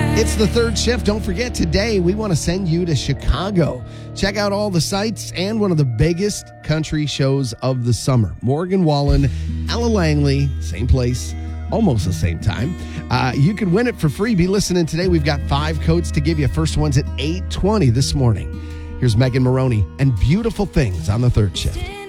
It's the third shift. Don't forget, today we want to send you to Chicago. Check out all the sights and one of the biggest country shows of the summer. Morgan Wallen, Ella Langley, same place, almost the same time. You can win it for free. Be listening today. We've got 5 codes to give you. First one's at 8:20 this morning. Here's Megan Maroney and Beautiful Things on the third shift.